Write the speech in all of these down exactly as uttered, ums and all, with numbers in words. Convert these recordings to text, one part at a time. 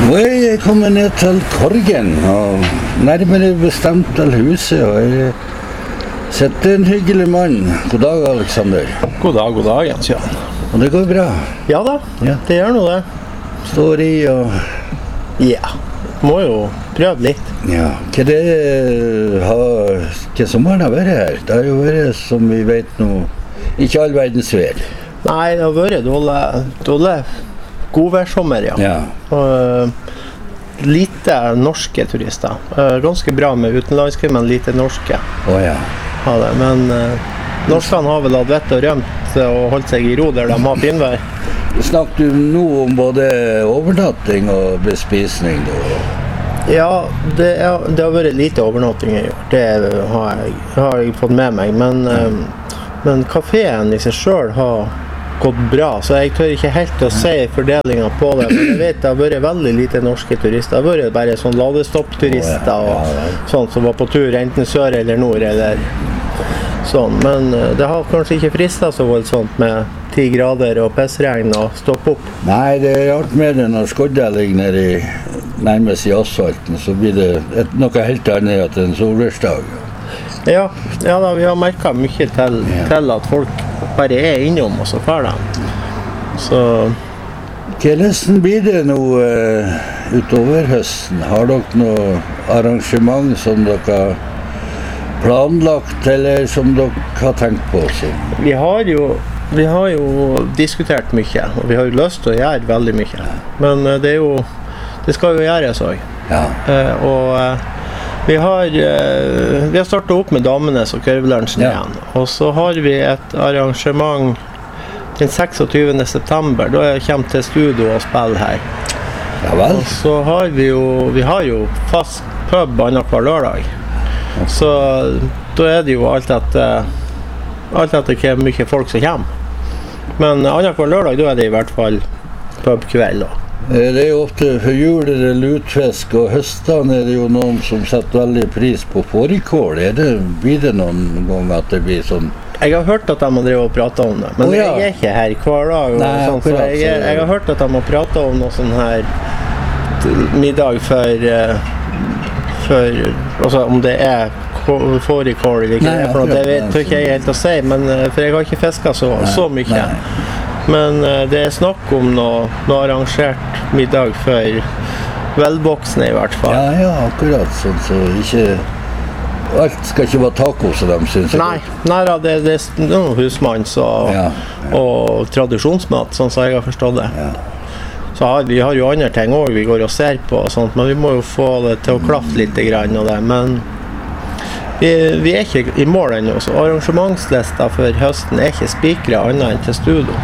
Nå er jeg kommet ned til Korgen, og nærmere bestemt til huset, og jeg sitter en hyggelig mann. God dag, Alexander. God dag, god dag, Jens Jan. Og det går bra? Ja da, Ja. det gjør noe det. Står i og... Ja, må jo prøve litt. Ja, hva det har... Hva sommeren har vært her? Det har jo vært, som vi vet nå, ikke all verdens vær. Nei, det har vært dårlig, dårlig godværssommer, ja. Ja. Og uh, lite norske turister. Uh, ganske bra med utenlandske, men lite norske. Å ja. Ja, det. Men uh, norskene har vel hatt vett og rømt og holdt seg i ro der de har finvær. Snakker du nå om både overnatting og bespisning da? Ja, det, er, det har vært lite overnatting i år. Det har jeg, har jeg fått med meg. Men, um, men kaféen i seg selv har gått bra, så jeg tør ikke helt å si fordelingen på det. Men jeg vet det har vært veldig lite norske turister. Det har vært bare sånn ladestopp-turister og sånn som var på tur enten sør eller nord eller sånn. Men det har kanskje ikke fristet så voldsomt med ti grader og pissregn og stoppe opp. Nei, det er alt med det når skodda ligger nede i, nærmest i asfalten, så blir det et, noe helt annet enn en solværsdag. Ja, ja da, vi har merket mye til, til at folk bare er innom og så fer de. Så... Hvordan blir det nå uh, utover høsten? Har dere noe arrangement som dere har planlagt, eller som dere har tenkt på? Så? Vi har jo Vi har jo diskutert mye, og vi har jo lyst til å gjøre veldig mye. Men uh, det er jo Det skal jo gjøres også. Ja. Uh, og uh, vi har, uh, vi har startet opp med Damenes og Kurvelunsjen Ja. igjen. Og så har vi et arrangement den seksogtyvende september, da jeg kommer til studio og spiller her. Ja vel? Og så har vi jo, vi har jo fast pub annenhver lørdag. Så da er det jo alt etter, alt etter hvor mye folk som kommer. Men annenhver lørdag, da er det i hvert fall pubkveld da. Det er jo ofte for jul er det lutfisk, og høstene er det jo noen som setter veldig pris på fårikål. Er det, blir det noen gang at det blir sånn? Jeg har hørt at de har drevet og pratet om det, men oh, ja. jeg er ikke her hver dag. Og Nei, sånt, så akkurat, jeg, jeg har hørt at de har pratet om noe sånn her middag for, for altså om det er fårikål eller ikke, Nei, for noe, det vet akkurat, ikke jeg helt å si, men, for jeg har ikke fisket så, Nei, så mye. nei. Men det er snakk om noe, noe arrangert middag for velvoksne i hvert fall. Ja, ja, akkurat sånn, så ikke... Alt skal ikke være taco, så de synes jeg. Nei, nei da, det, det er noe husmanns og, Ja, ja. og tradisjonsmat, sånn som jeg har forstått det. Ja. Så har, vi har jo andre ting også vi går og ser på og sånt, men vi må jo få det til å klaffe litt grann og det, men vi, vi er ikke i mål ennå, så arrangementslista for høsten er ikke spikret annet enn til studio.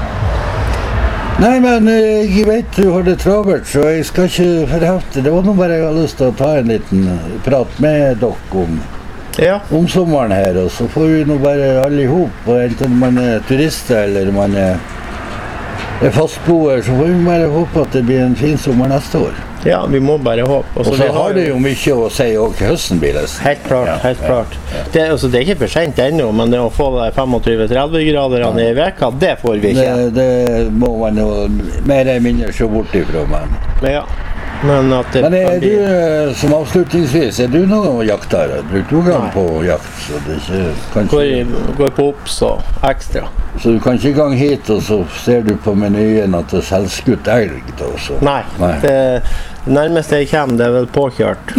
Nei, men jeg vet du har det travert, så jeg skal ikke forhefte. Det var nå bare jeg har lyst til å ta en liten prat med dere om, Ja, om sommeren her, og så får vi nå bare alle ihop, og enten man er turister eller man er, er fastboer, så får vi bare håpe at det blir en fin sommer neste år. ja, vi må bare håpe. Og Også så vi har det jo mye å si også høsten blir det. Helt klart, Ja, helt ja, klart. ja. Det, altså, det er ikke for sent ennå, men det å få det tjuefem til tretti grader i veka, det får vi ikke. Det, det må man jo mer eller mindre se bort ifra, men... Men ja, men at det Men er kan du, bli- som avslutningsvis, er du noen jakter? Bruker du gang Nei. på jakt? Så, det er ikke, kan går, ikke, i, går på opps og ekstra. så du kan ikke gang hit, og så ser du på menyen at det er selvskutt elg da, så. Nei, Nei. det nærmeste jeg kommer, det er vel påkjørt.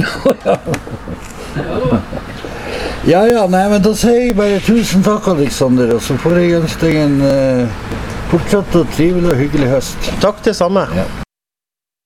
Ja, ja, nei, men da sier jeg bare tusen takk, Alexander, og så får jeg ønske deg en uh, fortsatt og trivelig og hyggelig høst. Takk det samme. Ja.